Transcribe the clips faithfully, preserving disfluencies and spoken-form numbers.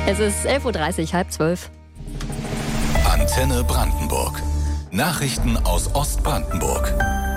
Es ist elf Uhr dreißig, halb zwölf. Antenne Brandenburg. Nachrichten aus Ostbrandenburg.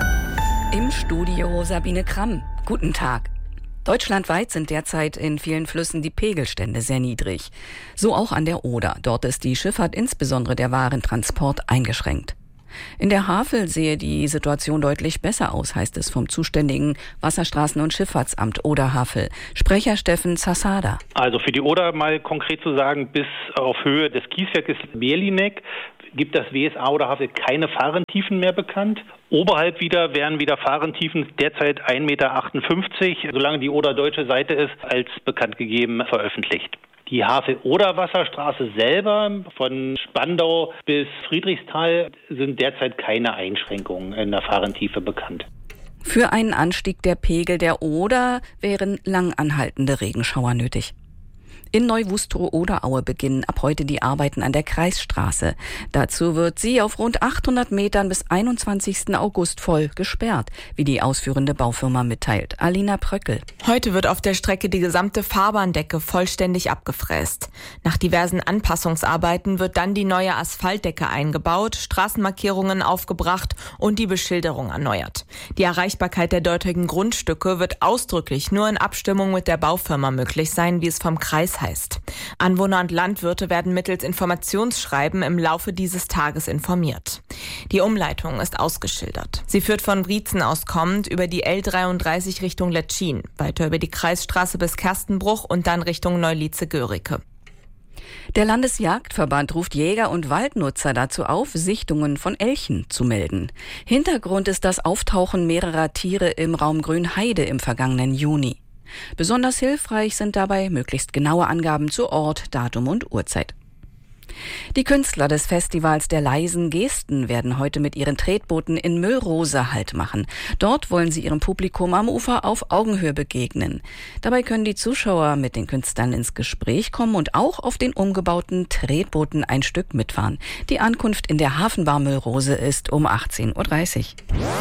Im Studio Sabine Kramm. Guten Tag. Deutschlandweit sind derzeit in vielen Flüssen die Pegelstände sehr niedrig. So auch an der Oder. Dort ist die Schifffahrt, insbesondere der Warentransport, eingeschränkt. In der Havel sehe die Situation deutlich besser aus, heißt es vom zuständigen Wasserstraßen- und Schifffahrtsamt Oder-Havel. Sprecher Steffen Zasada. Also für die Oder mal konkret zu sagen, bis auf Höhe des Kieswerkes Berlineck gibt das W S A Oder-Havel keine Fahrentiefen mehr bekannt. Oberhalb wieder wären wieder Fahrentiefen derzeit ein Meter achtundfünfzig, solange die Oder-deutsche Seite ist, als bekannt gegeben veröffentlicht. Die Havel-Oder-Wasserstraße selber von Spandau bis Friedrichsthal sind derzeit keine Einschränkungen in der Fahrentiefe bekannt. Für einen Anstieg der Pegel der Oder wären langanhaltende Regenschauer nötig. In Neuwustrow-Oderaue beginnen ab heute die Arbeiten an der Kreisstraße. Dazu wird sie auf rund achthundert Metern bis einundzwanzigsten August voll gesperrt, wie die ausführende Baufirma mitteilt. Alina Pröckel. Heute wird auf der Strecke die gesamte Fahrbahndecke vollständig abgefräst. Nach diversen Anpassungsarbeiten wird dann die neue Asphaltdecke eingebaut, Straßenmarkierungen aufgebracht und die Beschilderung erneuert. Die Erreichbarkeit der dortigen Grundstücke wird ausdrücklich nur in Abstimmung mit der Baufirma möglich sein, wie es vom Kreis heißt. Anwohner und Landwirte werden mittels Informationsschreiben im Laufe dieses Tages informiert. Die Umleitung ist ausgeschildert. Sie führt von Brietzen aus kommend über die L dreiunddreißig Richtung Letschin, weiter über die Kreisstraße bis Kerstenbruch und dann Richtung Neulietze-Görike. Der Landesjagdverband ruft Jäger und Waldnutzer dazu auf, Sichtungen von Elchen zu melden. Hintergrund ist das Auftauchen mehrerer Tiere im Raum Grünheide im vergangenen Juni. Besonders hilfreich sind dabei möglichst genaue Angaben zu Ort, Datum und Uhrzeit. Die Künstler des Festivals der leisen Gesten werden heute mit ihren Tretbooten in Müllrose Halt machen. Dort wollen sie ihrem Publikum am Ufer auf Augenhöhe begegnen. Dabei können die Zuschauer mit den Künstlern ins Gespräch kommen und auch auf den umgebauten Tretbooten ein Stück mitfahren. Die Ankunft in der Hafenbar Müllrose ist um achtzehn Uhr dreißig.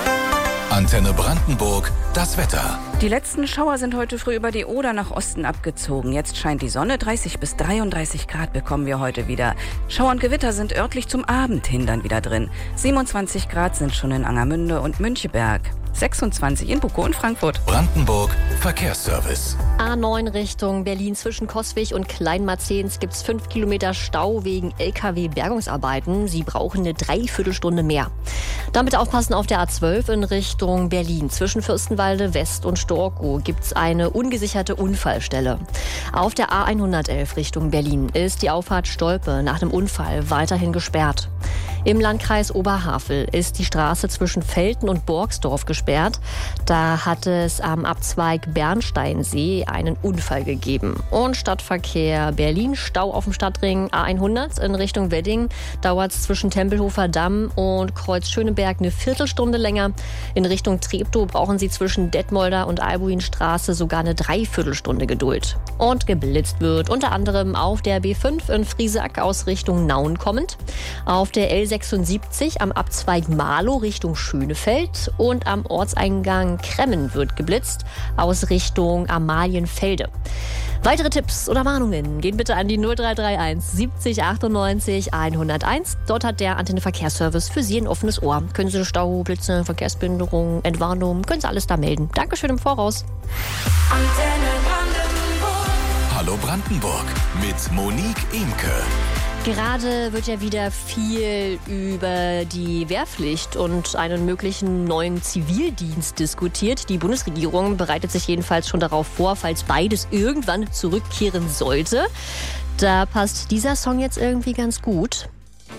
Antenne Brandenburg, das Wetter. Die letzten Schauer sind heute früh über die Oder nach Osten abgezogen. Jetzt scheint die Sonne. dreißig bis dreiunddreißig Grad bekommen wir heute wieder. Schauer und Gewitter sind örtlich zum Abend hin dann wieder drin. siebenundzwanzig Grad sind schon in Angermünde und Müncheberg. sechsundzwanzig in Bukow und Frankfurt. Brandenburg Verkehrsservice. A neun Richtung Berlin zwischen Coswig und Kleinmarzens gibt es fünf Kilometer Stau wegen L K W-Bergungsarbeiten. Sie brauchen eine Dreiviertelstunde mehr. Damit aufpassen auf der A zwölf in Richtung Berlin. Zwischen Fürstenwalde West und Storkow gibt es eine ungesicherte Unfallstelle. Auf der A hundertelf Richtung Berlin ist die Auffahrt Stolpe nach einem Unfall weiterhin gesperrt. Im Landkreis Oberhavel ist die Straße zwischen Velten und Borgsdorf gesperrt. Da hat es am Abzweig Bernsteinsee einen Unfall gegeben. Und Stadtverkehr Berlin, Stau auf dem Stadtring A hundert in Richtung Wedding. Dauert es zwischen Tempelhofer Damm und Kreuz Schöneberg eine Viertelstunde länger. In Richtung Treptow brauchen Sie zwischen Detmolder und Albuinstraße sogar eine Dreiviertelstunde Geduld. Und geblitzt wird unter anderem auf der B fünf in Friesack aus Richtung Nauen kommend, auf der L sechsundsiebzig am Abzweig Marlow Richtung Schönefeld und am Ortseingang Kremmen wird geblitzt aus Richtung Amalienfelde. Weitere Tipps oder Warnungen gehen bitte an die null drei drei eins siebzig achtundneunzig hunderteins. Dort hat der Antenne Verkehrsservice für Sie ein offenes Ohr. Können Sie Stau, Blitze, Verkehrsbehinderung, Entwarnung, können Sie alles da melden. Dankeschön im Voraus. Antenne Brandenburg. Hallo Brandenburg mit Monique Imke. Gerade wird ja wieder viel über die Wehrpflicht und einen möglichen neuen Zivildienst diskutiert. Die Bundesregierung bereitet sich jedenfalls schon darauf vor, falls beides irgendwann zurückkehren sollte. Da passt dieser Song jetzt irgendwie ganz gut.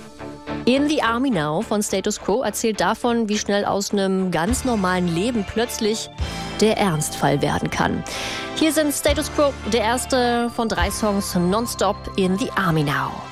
In the Army Now von Status Quo erzählt davon, wie schnell aus einem ganz normalen Leben plötzlich der Ernstfall werden kann. Hier sind Status Quo, der erste von drei Songs nonstop in the Army Now.